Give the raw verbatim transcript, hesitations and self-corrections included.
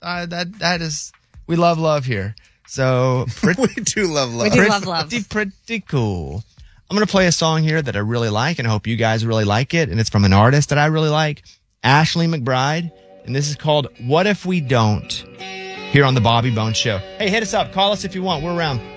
uh, that that is we love love here. So pretty, we do love love. We do pretty, love love. Pretty, pretty cool. I'm going to play a song here that I really like, and I hope you guys really like it. And it's from an artist that I really like, Ashley McBryde. And this is called What If We Don't, here on the Bobby Bones Show. Hey, hit us up. Call us if you want. We're around.